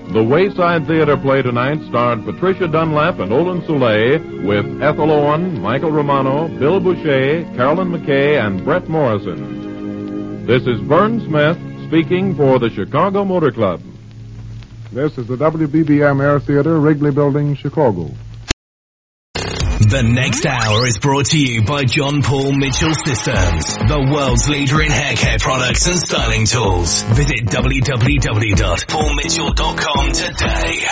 The Wayside Theater play tonight starred Patricia Dunlap and Olin Soule with Ethel Owen, Michael Romano, Bill Boucher, Carolyn McKay, and Brett Morrison. This is Vern Smith speaking for the Chicago Motor Club. This is the WBBM Air Theater, Wrigley Building, Chicago. The next hour is brought to you by John Paul Mitchell Systems, the world's leader in hair care products and styling tools. Visit www.paulmitchell.com today.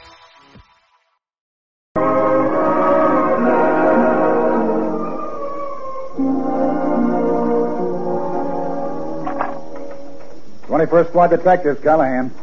'21st Squad Detectives, Callahan.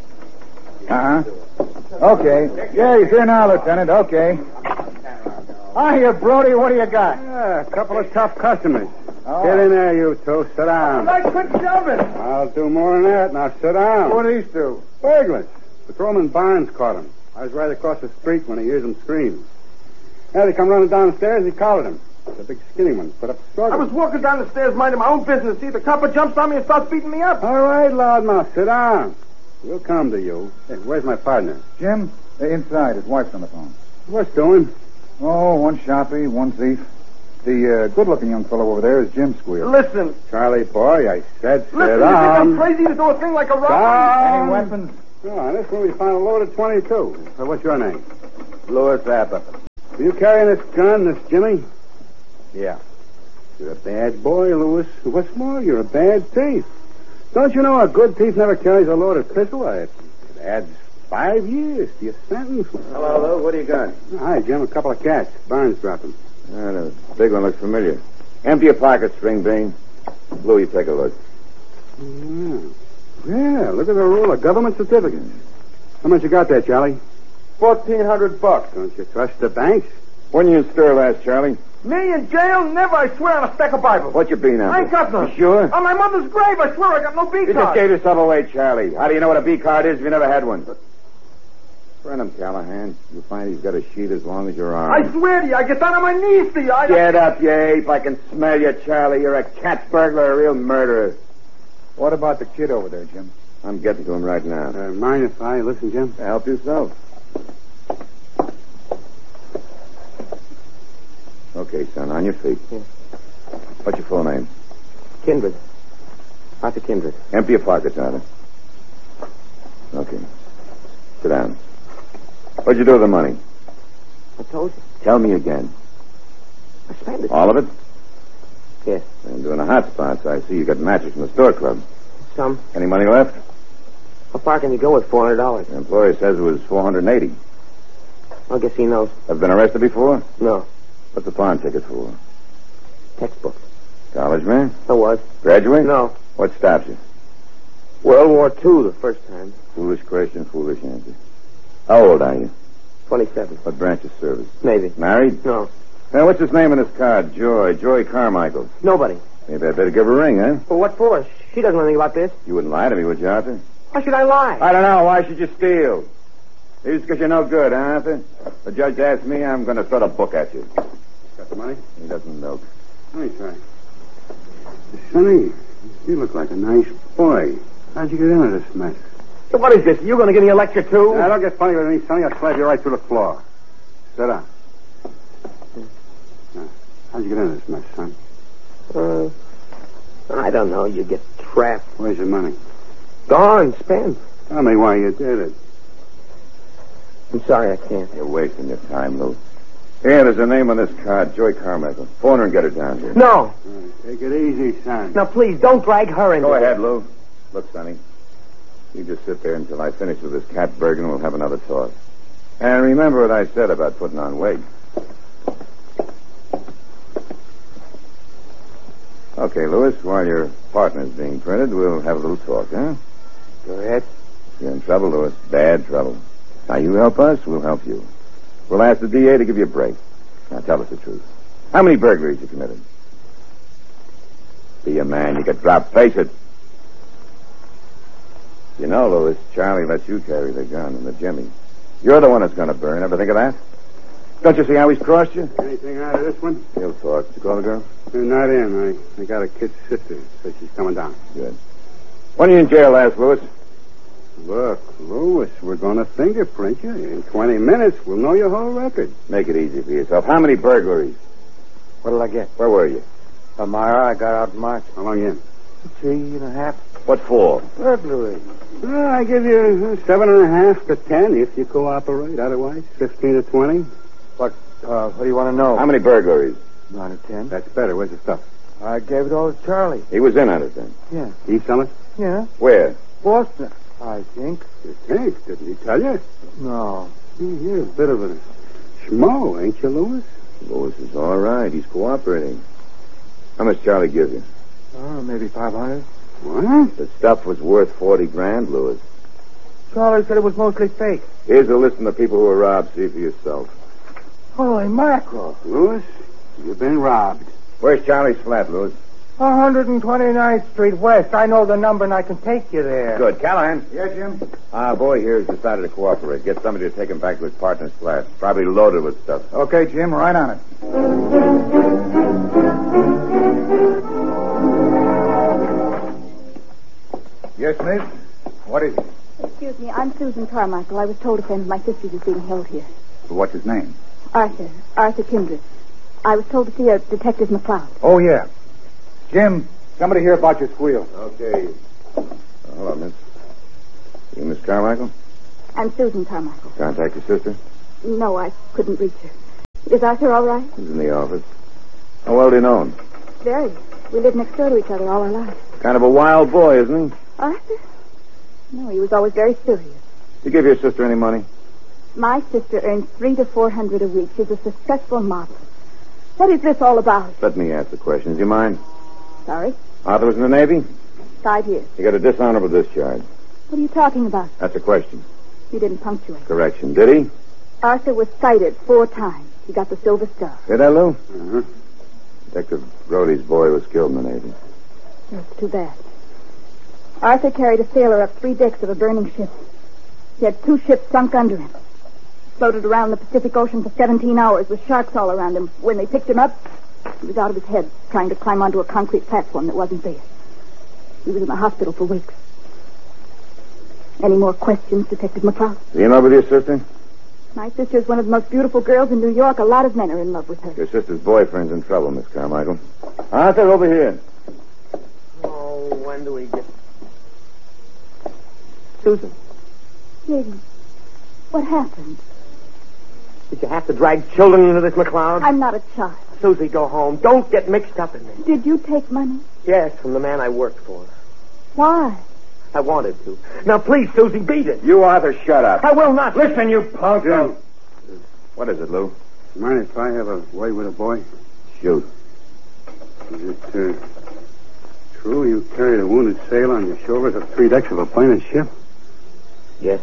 Okay. Yeah, he's here now, Lieutenant. Okay. Hiya, Brody. What do you got? A couple of tough customers. Oh. Get in there, you two. Sit down. I quit jumping. I'll do more than that. Now sit down. What are these two? Burglars. Patrolman Barnes caught him. I was right across the street when he hears them scream. As he come running downstairs, he collared him. The big skinny one put up a struggle. I was walking down the stairs minding my own business. See, the copper jumps on me and starts beating me up. All right, loudmouth. Sit down. We'll come to you. Hey, where's my partner? Jim? Inside. His wife's on the phone. What's doing? Oh, one shoppy, one thief. The good-looking young fellow over there is Jim Squeal. Listen. Charlie, boy, I said sit Listen, you think I'm crazy to do a thing like a robbery? Any weapons? No, on this one we found a load of 22. So what's your name? Louis Zappa. Are you carrying this gun, this Jimmy? Yeah. You're a bad boy, Louis. What's more, you're a bad thief. Don't you know a good thief never carries a loaded pistol? It adds 5 years to your sentence. Hello, Lou. What do you got? Hi, Jim. A couple of cats. Barnes dropped them. The big one looks familiar. Empty your pockets, String Bean. Lou, you take a look. Yeah, look at the roll of government certificates. How much you got there, Charlie? $1,400. Don't you trust the banks? When you in stir last, Charlie? Me in jail? Never, I swear on a stack of Bible. What you been on? I ain't got none. You sure? On my mother's grave, I swear I got no B You just card. gave yourself away, Charlie. How do you know what a B card is if you never had one? Burn him, Callahan. You'll find he's got a sheet as long as your arm. I swear to you, I get down on my knees to you. Get up, you ape. I can smell you, Charlie. You're a cat burglar, a real murderer. What about the kid over there, Jim? I'm getting to him right now. Mind if I listen, Jim? Help yourself. Okay, son, on your feet. Yeah. What's your full name? Kindred. Arthur Kindred. Empty your pockets, Arthur. Okay. Sit down. What'd you do with the money? I told you. Tell me again. I spent it. All of it? Yes. I'm doing a hot spots. I see you got matches from the store club. Some. Any money left? How far can you go with $400? The employer says it was $480. I guess he knows. Have been arrested before? No. What's the pawn ticket for? Textbook. College man? I was. Graduate? No. What stops you? World War II the first time. Foolish question, foolish answer. How old are you? 27. What branch of service? Maybe. Married? No. Now, what's his name on his card? Joy Carmichael. Nobody. Maybe I better give her a ring, huh? Well, what for? She doesn't know anything about this. You wouldn't lie to me, would you, Arthur? Why should I lie? I don't know. Why should you steal? Just because you're no good, huh, Arthur? The judge asked me, I'm going to throw the book at you. Got the money? He doesn't milk. Let me try. Sonny, you look like a nice boy. How'd you get into this mess? So what is this? You going to give me a lecture, too? Now, don't get funny with me, Sonny. I'll slap you right through the floor. Sit down. Now, how'd you get into this mess, son? I don't know. You get trapped. Where's your money? Gone. Spent. Tell me why you did it. I'm sorry, I can't. You're wasting your time, Lou. Here, there's a name on this card, Joy Carmichael. Phone her and get her down here. No. Take it easy, son. Now, please, don't drag her into Go it. ahead, Lou. Look, Sonny. You just sit there until I finish with this cat burger and we'll have another talk. And remember what I said about putting on weight. Okay, Louis, while your partner's being printed, we'll have a little talk, huh? Go ahead. You're in trouble, Louis. Bad trouble. Now, you help us, we'll help you. We'll ask the DA to give you a break. Now, tell us the truth. How many burglaries you committed? Be a man. You get dropped. Face it. You know, Louis, Charlie lets you carry the gun and the Jimmy. You're the one that's going to burn. Ever think of that? Don't you see how he's crossed you? Anything out of this one? He'll talk. Did you call the girl? You're not in. I got a kid's sister, so she's coming down. Good. When were you in jail last, Louis? Look, Lewis, we're going to fingerprint you. In 20 minutes, we'll know your whole record. Make it easy for yourself. How many burglaries? What'll I get? Where were you? Elmira, I got out in March. How long in? 3.5. What for? Burglary. Well, I give you 7.5 to 10 if you cooperate. Otherwise, 15 to 20. What do you want to know? How many burglaries? 9 or 10. That's better. Where's the stuff? I gave it all to Charlie. He was in on it then. Yeah. He sell it? Yeah. Where? Boston, I think. You think? Didn't he tell you? No. You're a bit of a schmo, ain't you, Lewis? Lewis is all right. He's cooperating. How much Charlie give you? Maybe 500. What? The stuff was worth 40 grand, Lewis. Charlie said it was mostly fake. Here's a list of the people who were robbed. See for yourself. Holy mackerel. Lewis, you've been robbed. Where's Charlie's flat, Lewis? 129th Street West. I know the number and I can take you there. Good. Callahan. Yes, Jim? Our boy here has decided to cooperate. Get somebody to take him back to his partner's flat. Probably loaded with stuff. Okay, Jim, right on it. Yes, miss? What is it? Excuse me, I'm Susan Carmichael. I was told a friend of my sister's is being held here. What's his name? Arthur Kindred. I was told to see a Detective McLeod. Oh, yeah. Jim, somebody hear about your squeal. Okay. Hello, miss. You Miss Carmichael? I'm Susan Carmichael. Contact your sister? No, I couldn't reach her. Is Arthur all right? He's in the office. How well do you know him? Very. We lived next door to each other all our lives. Kind of a wild boy, isn't he? Arthur? No, he was always very serious. You give your sister any money? My sister earns $300 to $400 a week. She's a successful model. What is this all about? Let me ask the questions. Do you mind? Sorry? Arthur was in the Navy? 5 years. He got a dishonorable discharge. What are you talking about? That's a question. You didn't punctuate. Correction. Did he? Arthur was cited 4 times. He got the Silver Star. Hear that, Lou? Uh-huh. Detective Brody's boy was killed in the Navy. It's too bad. Arthur carried a sailor up 3 decks of a burning ship. He had 2 ships sunk under him. Floated around the Pacific Ocean for 17 hours with sharks all around him. When they picked him up, he was out of his head, trying to climb onto a concrete platform that wasn't there. He was in the hospital for weeks. Any more questions, Detective McLeod? Is he in love with your sister? My sister's one of the most beautiful girls in New York. A lot of men are in love with her. Your sister's boyfriend's in trouble, Miss Carmichael. Arthur, over here. Oh, when do we get... Susan, James, what happened? did you have to drag children into this, McLeod? I'm not a child. Susie, go home. Don't get mixed up in this. Did you take money? Yes, from the man I worked for. Why? I wanted to. Now, please, Susie, beat it. You, Arthur, shut up. I will not. Listen, you punk. Jim, What is it, Lou? mind if I have a way with a boy? Shoot. Is it true you carried a wounded sailor on your shoulders up 3 decks of a plane and ship? Yes.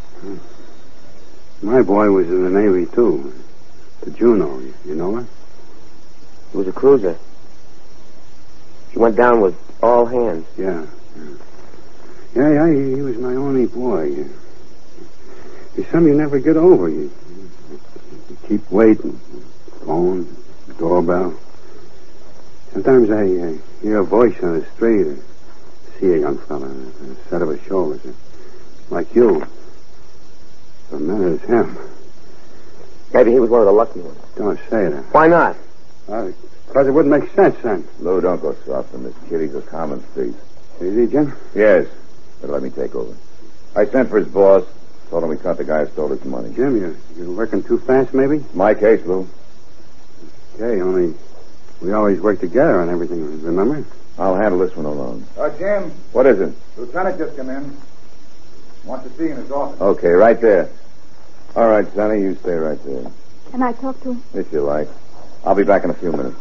My boy was in the Navy, too. The Juno. You know her? It was a cruiser. She went down with all hands. Yeah. Yeah, he was my only boy. There's something you never get over. You keep waiting. Phone, doorbell. Sometimes I hear a voice on the street or see a young fella on the set of his shoulders. Like you. The man is him. Maybe he was one of the lucky ones. Don't say that. Why not? Because it wouldn't make sense then. Lou, don't go soft on this kid. He's a common thief. Is he, Jim? Yes. But let me take over. I sent for his boss. Told him we caught the guy who stole his money. Jim, you're working too fast, maybe? My case, Lou. Okay, only we always work together on everything, remember? I'll handle this one alone. Jim, What is it? Lieutenant just come in. Wants to see you in his office. Okay, right there. All right, Sonny, you stay right there. Can I talk to him? If you like. I'll be back in a few minutes.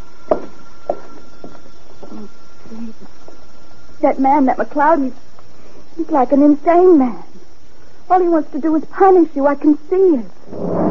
That man, that McLeod, he's like an insane man. All he wants to do is punish you. I can see it.